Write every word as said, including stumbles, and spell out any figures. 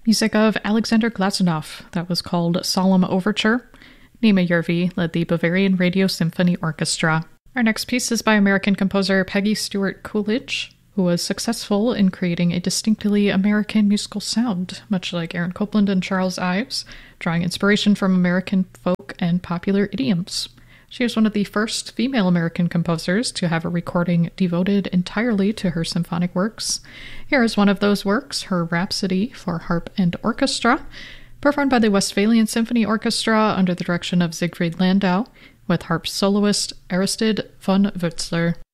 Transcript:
Music of Alexander Glazunov, that was called Solemn Overture. Nima Yervi led the Bavarian Radio Symphony Orchestra. Our next piece is by American composer Peggy Stewart Coolidge, who was successful in creating a distinctly American musical sound, much like Aaron Copland and Charles Ives, drawing inspiration from American folk and popular idioms. She was one of the first female American composers to have a recording devoted entirely to her symphonic works. Here is one of those works, her Rhapsody for Harp and Orchestra, performed by the Westphalian Symphony Orchestra under the direction of Siegfried Landau, with harp soloist Aristide von Wurzler.